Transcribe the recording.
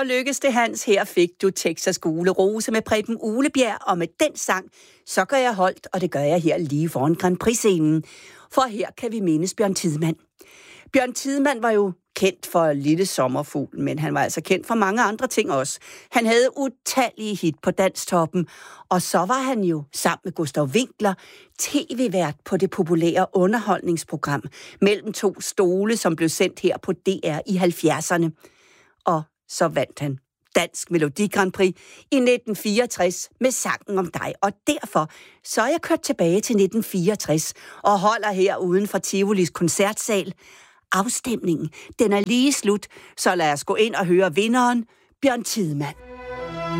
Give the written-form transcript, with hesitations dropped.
lykkes det, Hans. Her fik du Texas Gule Rose med Preben Uglebjerg, og med den sang, så gør jeg holdt, og det gør jeg her lige foran Grand Prix-scenen. For her kan vi mindes Bjørn Tidemand. Bjørn Tidemand var jo kendt for Lille Sommerfugl, men han var altså kendt for mange andre ting også. Han havde utallige hit på Danstoppen, og så var han jo sammen med Gustav Winckler tv-vært på det populære underholdningsprogram Mellem to stole, som blev sendt her på DR i 70'erne. Og så vandt han Dansk Melodi Grand Prix i 1964 med Sangen om dig. Og derfor så er jeg kørt tilbage til 1964 og holder her uden for Tivolis koncertsal. Afstemningen, den er lige slut, så lad os gå ind og høre vinderen, Bjørn Tidemand.